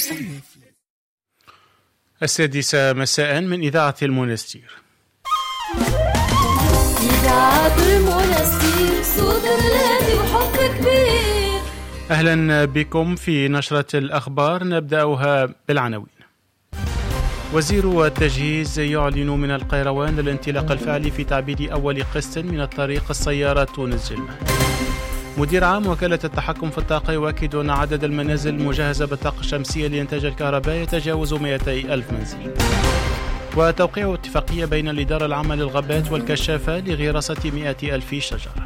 السادسة مساء من إذاعة المنستير. إذاعة المنستير صوت الهادي وحب كبير. أهلا بكم في نشرة الأخبار، نبدأها بالعناوين. وزير التجهيز يعلن من القيروان الانطلاق الفعلي في تعبيد أول قسط من الطريق السيارة تونس جلمة. مدير عام وكالة التحكم في الطاقة يؤكد أن عدد المنازل المجهزة بالطاقة الشمسية لإنتاج الكهرباء يتجاوز 200,000 منزل. وتوقيع اتفاقية بين الإدارة العامة للغابات والكشافة لغراسة 100,000 شجرة.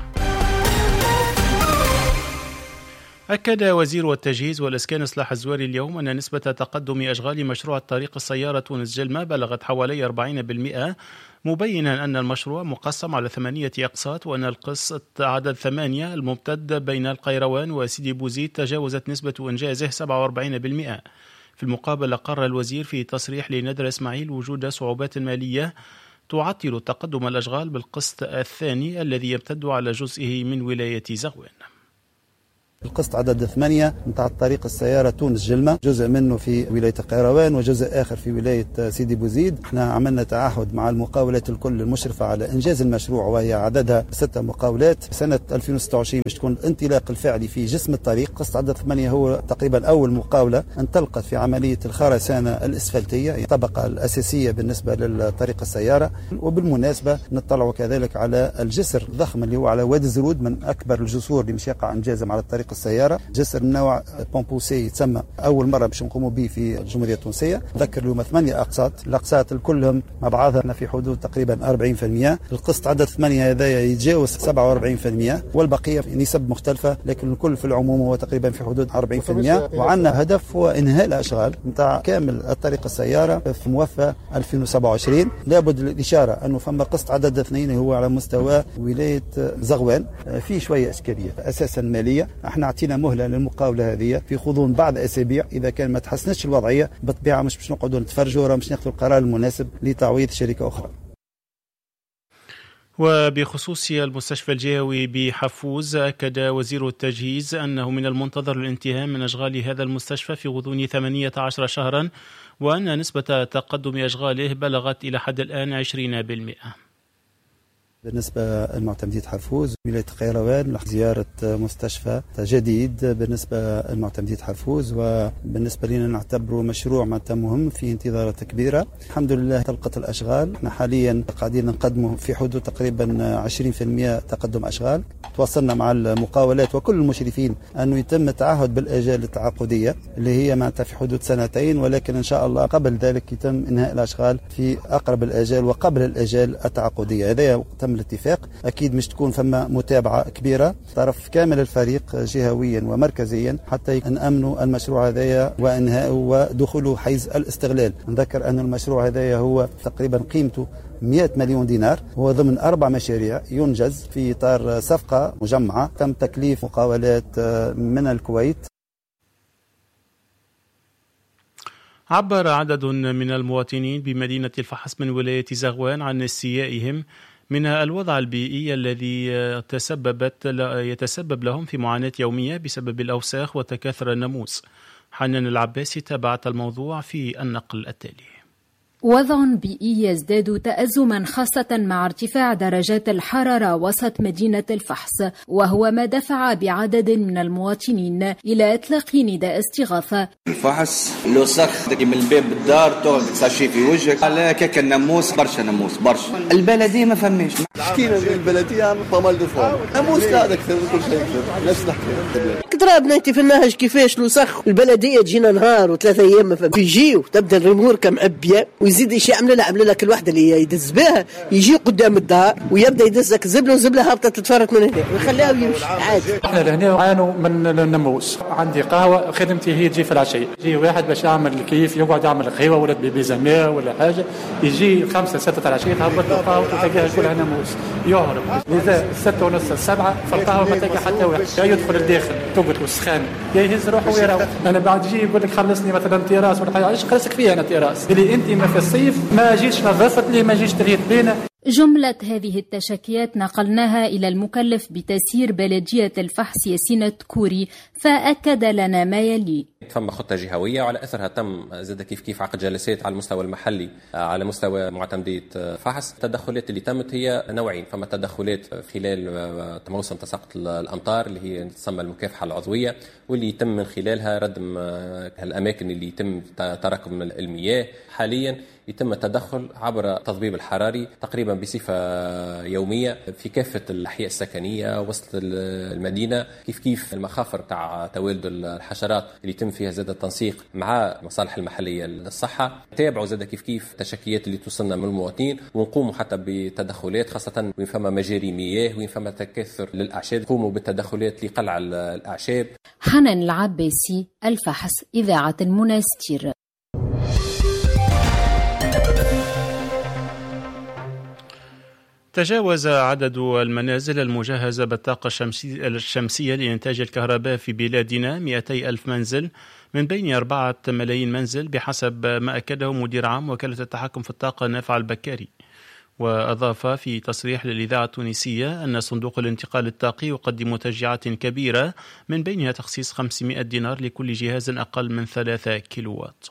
أكد وزير التجهيز والإسكان إصلاح الزواري اليوم أن نسبة تقدم أشغال مشروع الطريق السيارة تونس جلمة بلغت حوالي 40%، مبينا أن المشروع مقسم على 8 أقساط، وأن القسط عدد 8 الممتد بين القيروان وسيدي بوزيد تجاوزت نسبة إنجازه 47%. في المقابل أقر الوزير في تصريح لندر إسماعيل وجود صعوبات مالية تعطل تقدم الأشغال بالقسط الثاني الذي يمتد على جزئه من ولاية زغوان. القسط عدد 8 متاع الطريق السيارة تونس جلمة، جزء منه في ولاية القيروان وجزء آخر في ولاية سيدي بوزيد. احنا عملنا تعهد مع المقاولات الكل المشرفة على إنجاز المشروع، وهي عددها 6 مقاولات. سنة 2026 باش تكون الانطلاق الفعلي في جسم الطريق. قسط عدد 8 هو تقريبا أول مقاولة انطلقت في عملية الخرسانة الإسفلتية، الطبقة الأساسية بالنسبة للطريق السيارة. وبالمناسبة نطلعوا كذلك على الجسر الضخم اللي هو على وادي الزرود، من أكبر الجسور اللي مش يقع إنجازهم على الطريق السيارة. جسر من نوع بومبوسي يتسمى أول مرة باش نقوموا به في الجمهورية التونسية. نذكر اليوم 8 أقساط، الأقساط كلهم مع بعضها في حدود تقريبا 40%. القسط عدد 8 هذا يتجاوز 47%، والبقية في نسب مختلفة، لكن الكل في العموم هو تقريبا في حدود 40%. وعندنا هدف هو إنهاء الأشغال نتاع كامل الطريق السيارة في موفى 2027. لابد الإشارة أنه فما قسط عدد 2 هو على مستوى ولاية زغوان، في شوية إشكالية أساسا مالية. احنا اعطينا مهلة للمقاولة هذه في غضون بعض أسابيع، إذا كان ما تحسنتش الوضعية بالطبيعة مش باش نقعدوا نتفرجوا، راه مش ناخذوا القرار المناسب لتعويض شركة أخرى. وبخصوص المستشفى الجهوي بحفوز، أكد وزير التجهيز أنه من المنتظر الانتهاء من أشغال هذا المستشفى في غضون 18 شهرا، وأن نسبة تقدم أشغاله بلغت إلى حد الآن 20%. بالنسبة لمعتمدية حفوز ولاية القيروان زيارة مستشفى جديد بالنسبة لمعتمدية حفوز، وبالنسبة لنا نعتبره مشروع مهم في انتظارات كبيرة. الحمد لله طلقت الأشغال، احنا حاليا قاعدين نقدمه في حدود تقريبا 20% تقدم أشغال. تواصلنا مع المقاولات وكل المشرفين أنه يتم التعهد بالآجال التعاقدية اللي هي معناتها في حدود 2 سنين، ولكن إن شاء الله قبل ذلك يتم إنهاء الأشغال في أقرب الآجال وقبل الآجال التعاقدية. هذا تم الاتفاق. أكيد مش تكون فما متابعة كبيرة طرف كامل الفريق جهويا ومركزيا حتى نأمنوا المشروع هذايا وإنهاءه ودخوله حيز الاستغلال. نذكر أن المشروع هذايا هو تقريبا قيمته 100 مليون دينار، هو ضمن 4 مشاريع ينجز في إطار صفقة مجمعة تم تكليف مقاولات من الكويت. عبر عدد من المواطنين بمدينة الفحص من ولاية زغوان عن استيائهم من الوضع البيئي الذي يتسبب لهم في معاناة يومية بسبب الأوساخ وتكاثر الناموس. حنان العباسي تابعت الموضوع في النقل التالي. وضع بيئي يزداد تأزما خاصة مع ارتفاع درجات الحرارة وسط مدينة الفحص، وهو ما دفع بعدد من المواطنين إلى إطلاق نداء استغاثة. الفحص الوسخ من الباب بالدار تقعد تساشي في وجهك على كيك الناموس، برشا ناموس برشا. البلدية ما فهمش، حكينا البلدية بامال دو فوا ناموس لا أكثر من كل شيء أكثر. نفس الحكاية كضربنا انت في النهج كيفاش الوسخ. البلدية تجينا نهار و3 أيام ما فهمش، يجيو تبدا الرمور كمعبية ويزيد يشي عمل لك الوحده اللي يدز بها، يجي قدام الدار ويبدا يدزك زبله هابطه تتفرط من هنا ويخليها ويمشي عادي. احنا لهنا نعانوا من الناموس. عندي قهوه خدمتي هي تجي في العشيه، يجي واحد باش يعمل الكيف يقعد يعمل قهوه ولا بيزامير ولا حاجه، يجي 5 6 العشيه تهبط له قهوه تلقاها كلها ناموس يهرب. لذا 6 ونص 7 في القهوه ما تلقى حتى واحد، يا يدخل الداخل تقعد وسخان يا يهز روحه ويروح. انا بعد يجي يقول لك خلصني مثلا تيراس ولا حاجه، علاش خلصك فيها انا تيراس اللي انت ما في الصيف ما جيتش نظفت لي ما جيتش تريت بينا. جملة هذه التشكيات نقلناها إلى المكلف بتسيير بلدية الفحص ياسين التكوري، فأكد لنا ما يلي. فما خطة جهوية وعلى أثرها تم زاد كيف عقد جلسات على المستوى المحلي على مستوى معتمدية فحص. التدخلات اللي تمت هي نوعين، فما تدخلات خلال موسم تساقط الأمطار اللي هي تسمى المكافحة العضوية، واللي يتم من خلالها ردم الأماكن اللي يتم تراكم المياه. حاليا يتم التدخل عبر التضبيب الحراري تقريبا بصفة يومية في كافة الأحياء السكنية وسط المدينة، كيف المخافر تاع توالد الحشرات اللي يتم فيها زاد التنسيق مع المصالح المحلية للصحة. تابعوا زاد كيف التشكيات اللي توصلنا من المواطنين، ونقوموا حتى بتدخلات خاصة وين فما مجاري مياه، وين فما تكاثر للأعشاب قوموا بالتدخلات لقلع الأعشاب. حنان العباسي، الفحص، إذاعة المنستير. تجاوز عدد المنازل المجهزة بالطاقة الشمسية لإنتاج الكهرباء في بلادنا 200 ألف منزل، من بين 4 ملايين منزل بحسب ما أكده مدير عام وكالة التحكم في الطاقة نافع البكاري. وأضاف في تصريح للإذاعة التونسية أن صندوق الانتقال الطاقي يقدم تشجيعات كبيرة، من بينها تخصيص 500 دينار لكل جهاز أقل من 3 كيلووات.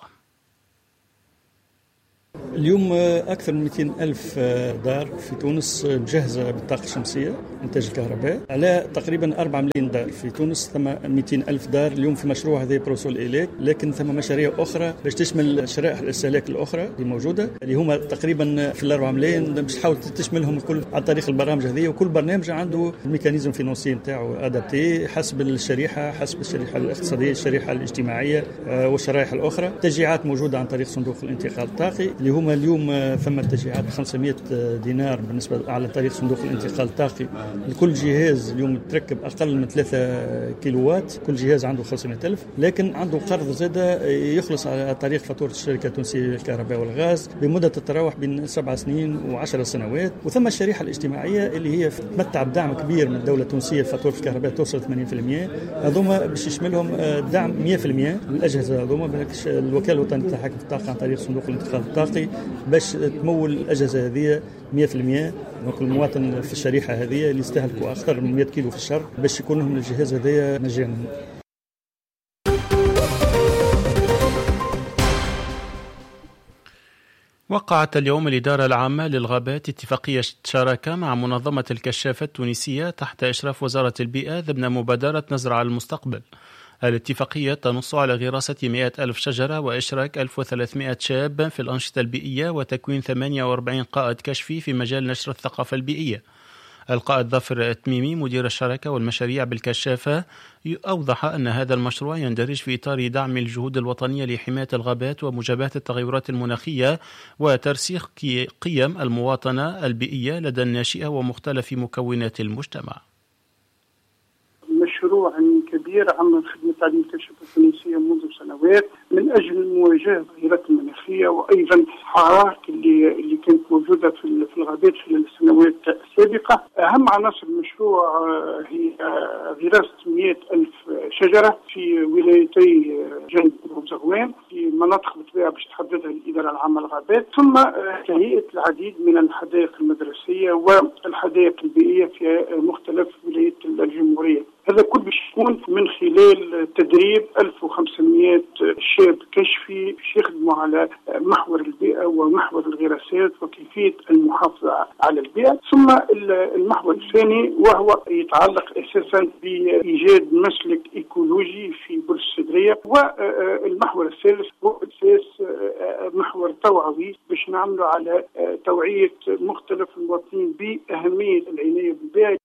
اليوم أكثر من 200 ألف دار في تونس مجهزة بالطاقة الشمسية إنتاج الكهرباء، على تقريبا 4 ملايين دار في تونس. ثم 200 ألف دار اليوم في مشروع هذا بروسول إيليك، لكن ثم مشاريع أخرى باش تشمل شرائح الاستهلاك الأخرى اللي موجودة، اللي هما تقريبا في 4 ملايين باش تحاول تشملهم الكل عن طريق البرامج هذه. وكل برنامج عنده الميكانيزم فينانسي نتاعو أدابتي حسب الشريحة الاقتصادية، الشريحة الاجتماعية والشرائح الأخرى. تشجيعات موجودة عن طريق صندوق الانتقال الطاقي اللي هما اليوم ثم تشجيعات 500 دينار بالنسبة على طريق صندوق الانتقال الطاقي لكل جهاز اليوم تركب أقل من 3 كيلووات، كل جهاز عنده 500 ألف. لكن عنده قرض زادة يخلص على طريق فاتورة الشركة التونسية للكهرباء والغاز بمدة تتراوح بين 7 سنين و10 سنوات. وثم الشريحة الاجتماعية اللي هي تمتع بدعم كبير من الدولة التونسية، فاتورة الكهرباء توصل 80%. هذوما باش يشملهم دعم 100% للأجهزة هذوما. الوكالة الوطنية للتحكم في الطاقة عن طريق صندوق الانتقال الطاقي باش تمول الأجهزة هذه 100%. وكل مواطن في الشريحة هذه اللي يستهلكوا أكثر من 100 كيلو في الشهر باش يكون لهم الجهاز هذا مجانا. وقعت اليوم الإدارة العامة للغابات اتفاقية شراكة مع منظمة الكشافة التونسية تحت إشراف وزارة البيئة ضمن مبادرة نزرع المستقبل. الاتفاقية تنص على غراسة 100 ألف شجرة وإشراك 1300 شاب في الأنشطة البيئية وتكوين 48 قائد كشفي في مجال نشر الثقافة البيئية. القائد ظافر التميمي مدير الشراكة والمشاريع بالكشافة أوضح أن هذا المشروع يندرج في إطار دعم الجهود الوطنية لحماية الغابات ومجابهة التغيرات المناخية وترسيخ قيم المواطنة البيئية لدى الناشئة ومختلف مكونات المجتمع. مشروع كبير عمل خدمة تعليم الكشافة التونسية منذ سنوات من أجل مواجهة التغيرات المناخية وأيضا حرائق اللي كانت موجودة في الغابات في السنوات السابقة. أهم عناصر المشروع هي غراسة 100 ألف شجرة في ولايتي جنوب وزغوان في مناطق بالطبيعة باش تحددها الإدارة العامة للغابات، ثم تهيئة العديد من الحدائق المدرسية والحدائق البيئية في مختلف ولايات الجمهورية. هذا كل باش يكون من خلال تدريب 1500 شاب كشفي باش يخدموا على محور البيئة ومحور الغراسات وكيفية المحافظة على البيئة. ثم المحور الثاني وهو يتعلق أساسا بإيجاد مسلك إيكولوجي في بورس السدرية. والمحور الثالث هو أساس محور توعوي باش نعملوا على توعية مختلف المواطنين بأهمية العناية بالبيئة.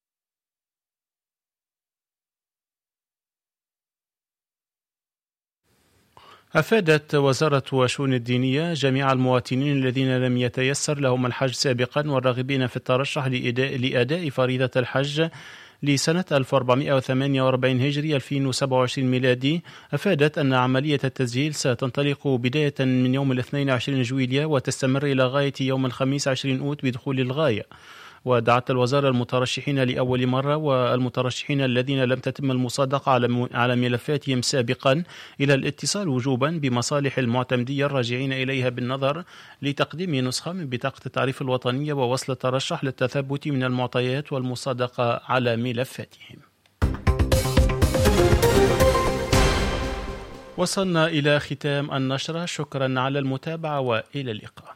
أفادت وزارة الشؤون الدينية جميع المواطنين الذين لم يتيسر لهم الحج سابقا والراغبين في الترشح لأداء فريضة الحج لسنة 1448 هجري 2027 ميلادي. أفادت أن عملية التسجيل ستنطلق بداية من يوم 22 جويلية وتستمر إلى غاية يوم الخميس 20 أوت بدخول الغاية. ودعت الوزارة المترشحين لأول مرة والمترشحين الذين لم تتم المصادقة على ملفاتهم سابقا إلى الاتصال وجوبا بمصالح المعتمدية الراجعين إليها بالنظر لتقديم نسخة من بطاقة التعريف الوطنية ووصل الترشح للتثبت من المعطيات والمصادقة على ملفاتهم. وصلنا إلى ختام النشرة، شكرا على المتابعة وإلى اللقاء.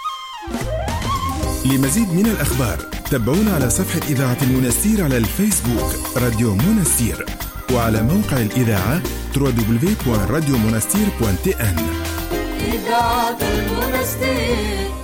لمزيد من الأخبار تابعونا على صفحة إذاعة المنستير على الفيسبوك راديو منستير، وعلى موقع الإذاعة www.radiomonastir.tn. إذاعة المنستير.